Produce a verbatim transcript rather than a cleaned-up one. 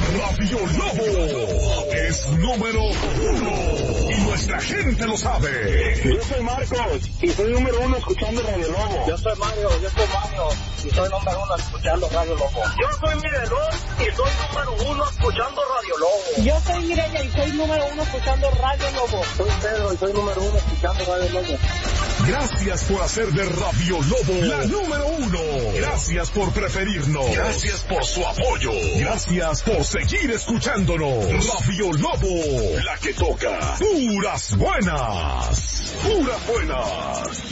Radio Lobo es número uno y nuestra gente lo sabe. Yo soy Marcos y soy número uno escuchando Radio Lobo. Yo soy Mario, yo soy Mario y soy número uno escuchando Radio Lobo. Yo soy Miguelón y soy número uno escuchando Radio Lobo. Yo soy Mireya y soy número uno escuchando Radio Lobo. Soy Pedro y soy número uno escuchando Radio Lobo. Gracias por hacer de Radio Lobo la número uno. Gracias por preferirnos. Gracias por su apoyo. Gracias por seguir escuchándonos. Radio Lobo, la que toca puras buenas. Puras buenas.